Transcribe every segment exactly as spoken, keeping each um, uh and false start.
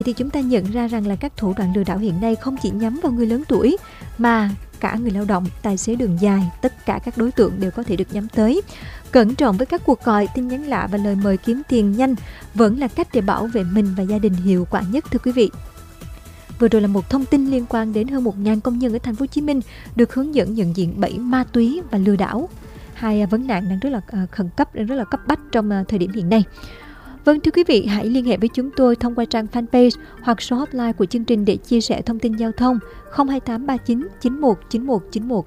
thì chúng ta nhận ra rằng là các thủ đoạn lừa đảo hiện nay không chỉ nhắm vào người lớn tuổi mà cả người lao động, tài xế đường dài, tất cả các đối tượng đều có thể được nhắm tới. Cẩn trọng với các cuộc gọi, tin nhắn lạ và lời mời kiếm tiền nhanh vẫn là cách để bảo vệ mình và gia đình hiệu quả nhất, thưa quý vị. Vừa rồi là một thông tin liên quan đến hơn một nghìn công nhân ở thành phố Hồ Chí Minh được hướng dẫn nhận diện bẫy ma túy và lừa đảo. Hai vấn nạn đang rất là khẩn cấp, đang rất là cấp bách trong thời điểm hiện nay. Vâng, thưa quý vị, hãy liên hệ với chúng tôi thông qua trang fanpage hoặc số hotline của chương trình để chia sẻ thông tin giao thông không hai tám ba chín chín một chín một chín một.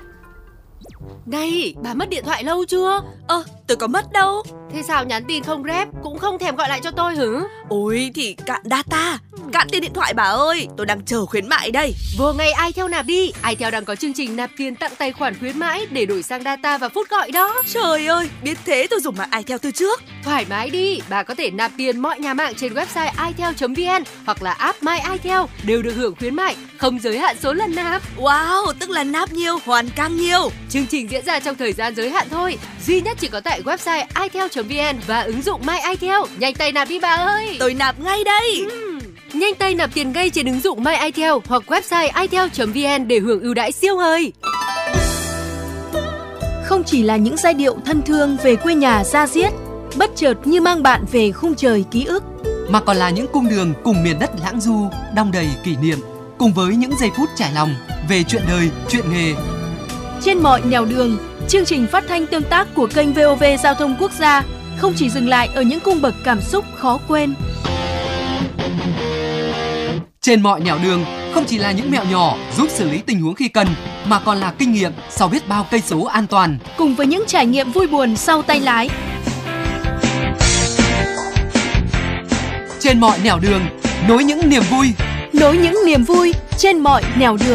Này, bà mất điện thoại lâu chưa? Ơ, tôi có mất đâu. Thế sao nhắn tin không rep, cũng không thèm gọi lại cho tôi hử? Ôi thì cạn data, cạn tiền điện thoại bà ơi, tôi đang chờ khuyến mại đây. Vừa ngày iTel nạp đi, iTel đang có chương trình nạp tiền tặng tài khoản khuyến mãi để đổi sang data và phút gọi đó. Trời ơi, biết thế tôi dùng mạng iTel từ trước. Thoải mái đi, bà có thể nạp tiền mọi nhà mạng trên website itel chấm vn hoặc là app My iTel đều được hưởng khuyến mại, không giới hạn số lần nạp. Wow, tức là nạp nhiều, hoàn càng nhiều. Chương trình diễn ra trong thời gian giới hạn thôi, duy nhất chỉ có tại website itel chấm vn và ứng dụng My iTel. Nhanh tay nạp đi bà ơi. Tôi nạp ngay đây. Uhm. Nhanh tay nạp tiền ngay trên ứng dụng My iTel hoặc website itel chấm vn để hưởng ưu đãi siêu hời. Không chỉ là những giai điệu thân thương về quê nhà da diết, bất chợt như mang bạn về khung trời ký ức, mà còn là những cung đường cùng miền đất lãng du, đong đầy kỷ niệm, cùng với những giây phút trải lòng về chuyện đời, chuyện nghề. Trên mọi nẻo đường, chương trình phát thanh tương tác của kênh vê o vê Giao thông Quốc gia không chỉ dừng lại ở những cung bậc cảm xúc khó quên. Trên mọi nẻo đường không chỉ là những mẹo nhỏ giúp xử lý tình huống khi cần, mà còn là kinh nghiệm sau biết bao cây số an toàn, cùng với những trải nghiệm vui buồn sau tay lái. Trên mọi nẻo đường, nối những niềm vui, nối những niềm vui trên mọi nẻo đường.